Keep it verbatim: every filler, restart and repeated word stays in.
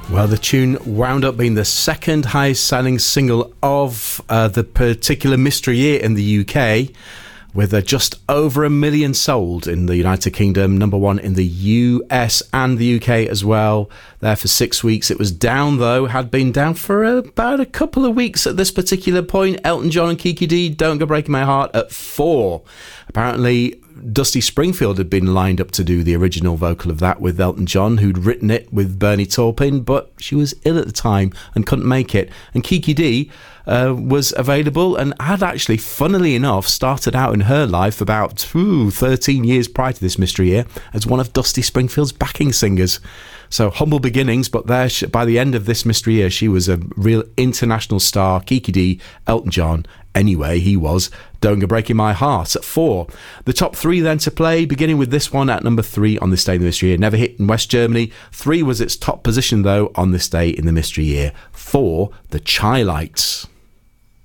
Well, the tune wound up being the second highest selling single of uh, the particular mystery year in the U K, with uh, just over a million sold in the United Kingdom, number one in the U S and the U K as well. There for six weeks. It was down, though, had been down for about a couple of weeks at this particular point. Elton John and Kiki Dee, Don't Go Breaking My Heart, at four. Apparently, Dusty Springfield had been lined up to do the original vocal of that with Elton John, who'd written it with Bernie Taupin, but she was ill at the time and couldn't make it. And Kiki Dee uh, was available and had actually, funnily enough, started out in her life about ooh, thirteen years prior to this mystery year as one of Dusty Springfield's backing singers. So humble beginnings, but there, by the end of this mystery year, she was a real international star. Kiki Dee, Elton John. Anyway, he was Don't Go Breaking My Heart at four. The top three then to play, beginning with this one at number three on this day in the mystery year. Never hit in West Germany. Three was its top position, though, on this day in the mystery year. Four, The Chi-Lites.